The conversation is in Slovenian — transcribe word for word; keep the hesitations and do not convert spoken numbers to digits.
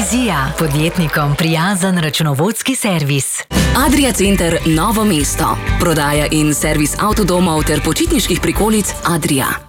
Vizija. Podjetnikom prijazen računovodski servis. Adria Center Novo mesto. Prodaja in servis avtodomov ter počitniških prikolic Adria.